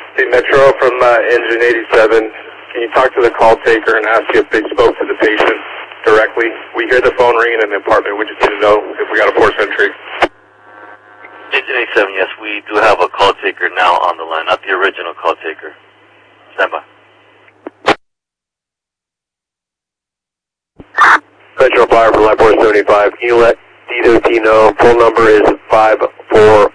Hey, Metro from Engine 87. Can you talk to the call taker and ask if they spoke to the patient directly? We hear the phone ringing in the apartment. We just need to know if we got a force entry. Engine 87, yes, we do have a call taker now on the line, not the original call taker. Stand by. Metro Fire from Line 475. Can you let D2T know? Phone number is 540.